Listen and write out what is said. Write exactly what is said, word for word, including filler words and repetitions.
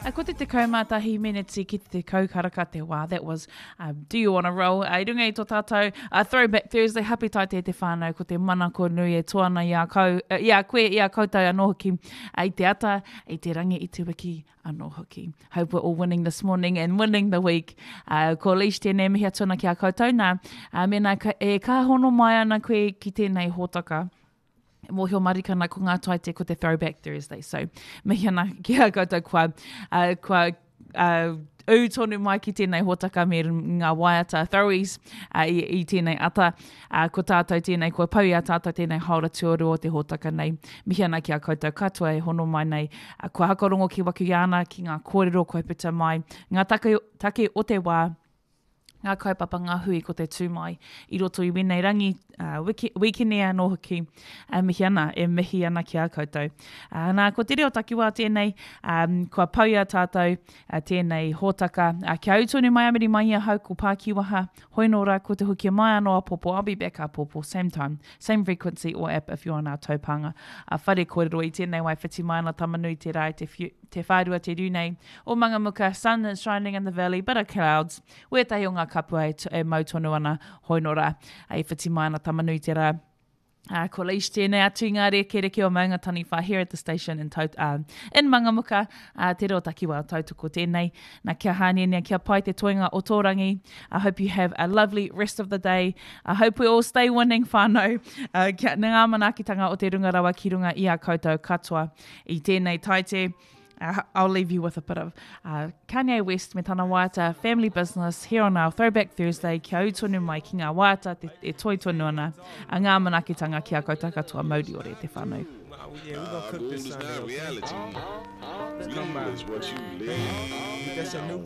Uh, ko te te kaumatahi minutes ki te kaukaraka te wā. That was um, Do You Wanna Roll? Uh, runga i tō tātou. Uh, Throwback Thursday. Happy tai te te whānau ko te mana ko nui e tuana i a, kau, uh, i a koe i a koutou anō hoki. Uh, I te ata, i te rangi i te wiki anō hoki. Hope we're all winning this morning and winning the week. Uh, ko leish tēnei mihi atuna ki a koutou nā. Uh, mena ka, e ka hono mai ana koe ki tēnei hōtaka. Mōhio marikana ko ngā taite ko te Throwback Thursday. So, mihi ana ki a koutou kua, uh, kua uh, u tonu mai ki tēnei hōtaka me ngā waiata throwies uh, i, i tēnei ata. Uh, ko tātou tēnei, ko pau a tātou tēnei haora tuoru o te hōtaka nei. Mihi ana ki a koutou katoa e hono mai nei. Uh, ko hakarongo ki waku iana ki ngā kōrero ko puta mai. Ngā take, take o te wā. Ngā kaupapa ngā hui ko te tūmai i roto i wenei rangi uh, wiki, wikinea no hoki uh, mihi ana e mihi ana ki a koutou. Uh, nā, ko te reo takiwā tēnei, um, kua pauia tātou uh, tēnei hōtaka. Uh, kia autonu mai amiri mai a hau ko Pākiwaha, hoinora ko te hukia mai anō a popo. I'll be back a popo, same time, same frequency or app if you're on our taupanga. Uh, whare kōrero i tēnei wai whiti mai ana tamanui te rai, te, fiu, te whārua te runei. O Mangamuka, sun is shining in the valley, but of clouds. Wē tahi o ngā kapua e, e mautonu ana hoinora e whiti mai ana tamanui te rā. Uh, ko leish tēnei atu i ngā reke reke o maunga tani wha here at the station in, taut, uh, in Mangamuka. Uh, te reo takiwa tautoko tēnei. Nā kia hānenia, kia pai te toinga o tōrangi. I hope you have a lovely rest of the day. I hope we all stay winning whānau. Uh, kia ngā manaakitanga o te rungarawa ki runga i a koutou katoa i tēnei taite. Uh, I'll leave you with a bit of uh, Kanye West me tana waiata, Family Business, here on our Throwback Thursday, kia utonu mai ki ngā waiata, te, te toi tonu ana, a ngā manakitanga ki a koutou katoa mauri ore te whānau. Nah, yeah, we're gonna cook this Sunday. Reality. Come by. That's your new